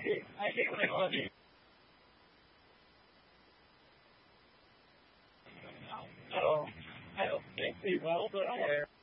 hate when I love you. Oh, I don't think we well, but I